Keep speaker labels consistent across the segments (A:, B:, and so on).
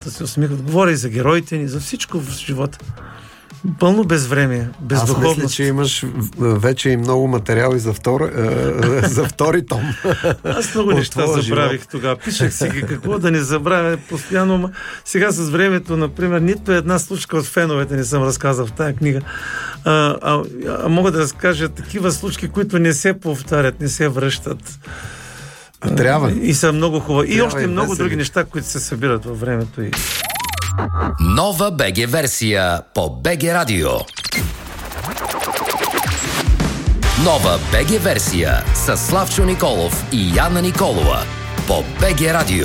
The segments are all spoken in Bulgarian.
A: да се усмихват. Говоря и за героите ни, за всичко в живота. Пълно безвремие, бездуховност.
B: Аз мисля, че имаш вече и много материали за втори том.
A: Аз много неща забравих тогава. Пишех си ги какво да не забравя постоянно. Сега с времето, например, нито една случка от феновете не съм разказал в тая книга. Мога да разкажа такива случки, които не се повтарят, не се връщат.
B: Трябва.
A: И са много хубави. И още много други неща, които се събират във времето.
C: Нова БГ версия по БГ Радио. Нова БГ версия с Славчо Николов и Яна Николова по БГ Радио.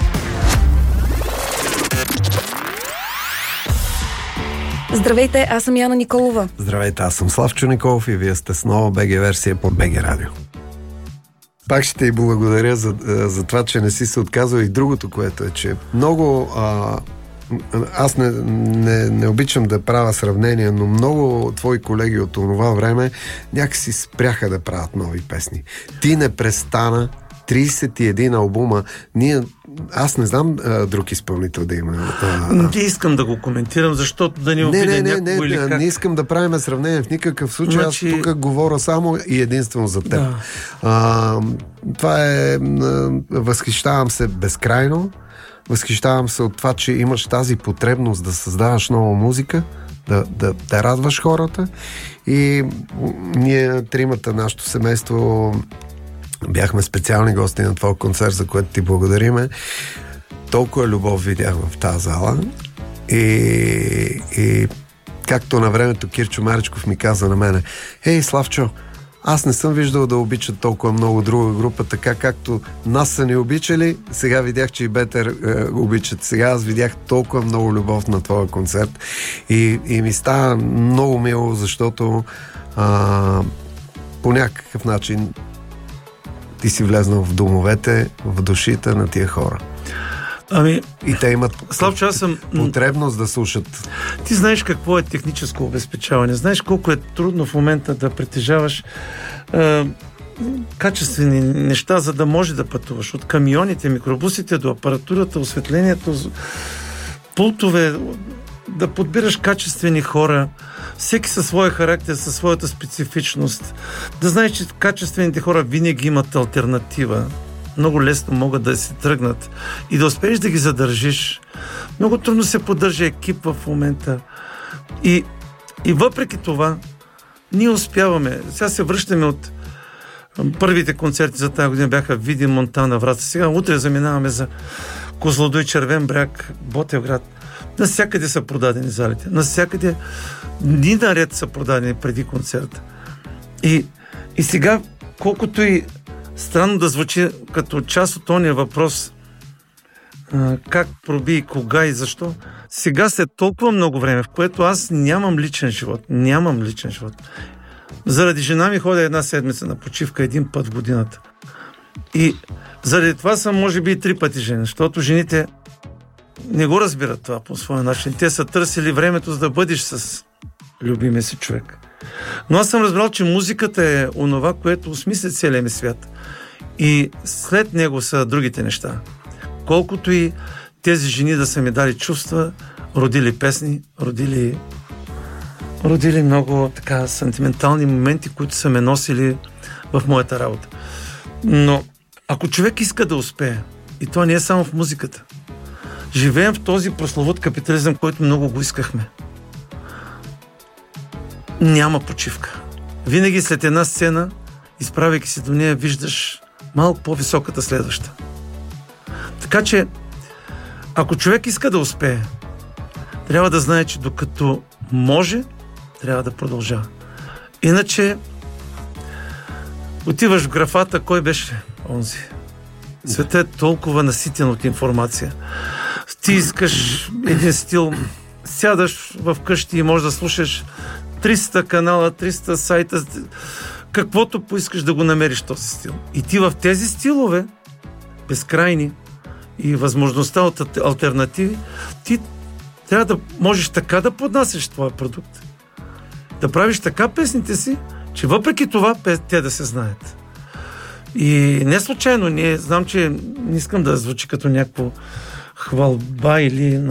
D: Здравейте, аз съм Яна Николова.
B: Здравейте, аз съм Славчо Николов и вие сте с нова БГ версия по БГ Радио. Пак ще ти благодаря за това, че не си се отказал и другото, което е, че много... Аз не обичам да правя сравнения, но много твои колеги от това време някакси спряха да правят нови песни. Ти не престана, 31 албума. Аз не знам друг изпълнител да има.
A: Не искам да го коментирам, защото да не обидя някого или как.
B: Не искам да правим сравнение в никакъв случай. Аз тук говоря само и единствено за теб. Да. Това е... Възхищавам се безкрайно. Възхищавам се от това, че имаш тази потребност да създаваш нова музика, да радваш хората. И ние тримата, нашето семейство, бяхме специални гости на твой концерт, за което ти благодариме. Толкова любов видях в тази зала. И както на времето Кирчо Маричков ми каза на мене: "Ей, Славчо, аз не съм виждал да обичат толкова много друга група, така както нас са ни обичали. Сега видях, че и Бетер обичат. Сега аз видях толкова много любов на твоя концерт. И ми става много мило, защото по някакъв начин ти си влезнал в домовете, в душите на тия хора. И те имат потребност да слушат.
A: Ти знаеш какво е техническо обезпечаване. Знаеш колко е трудно в момента да притежаваш качествени неща, за да може да пътуваш. От камионите, микробусите до апаратурата, осветлението, пултове, да подбираш качествени хора, всеки със своя характер, със своята специфичност. Да знаеш, че качествените хора винаги имат алтернатива. Много лесно могат да се тръгнат и да успееш да ги задържиш. Много трудно се поддържа екип в момента. И въпреки това ние успяваме. Сега се връщаме от първите концерти за тази година бяха Видин, Монтана, Враца. Сега утре заминаваме за Козлодуй, Червен бряг, Ботевград. Навсякъде са продадени залите. Навсякъде дни наред са продадени преди концерта. И сега, колкото и странно да звучи като част от ония въпрос как проби, кога и защо, сега след толкова много време, в което аз нямам личен живот. Заради жена ми ходя една седмица на почивка един път в годината. И заради това съм може би и 3 пъти жена, защото жените не го разбират това по своя начин. Те са търсили времето, за да бъдеш с любимия си човек. Но аз съм разбрал, че музиката е онова, което осмисля целия ми свят. И след него са другите неща. Колкото и тези жени да са ми дали чувства, родили песни, родили много така сантиментални моменти, които са ме носили в моята работа. Но ако човек иска да успее, и то не е само в музиката, живеем в този прословут капитализъм, който много го искахме. Няма почивка. Винаги след една сцена, изправяйки се до нея, виждаш малко по-високата следваща. Така че, ако човек иска да успее, трябва да знае, че докато може, трябва да продължава. Иначе, отиваш в графата, кой беше онзи? Светът е толкова наситен от информация. Ти искаш един стил, сядаш в къщи и можеш да слушаш 300 канала, 300 сайта, каквото поискаш да го намериш този стил. И ти в тези стилове, безкрайни, и възможността от алтернативи, ти трябва да можеш така да поднасяш твоя продукт. Да правиш така песните си, че въпреки това те да се знаят. И не случайно, знам, че не искам да звучи като някакво хвалба или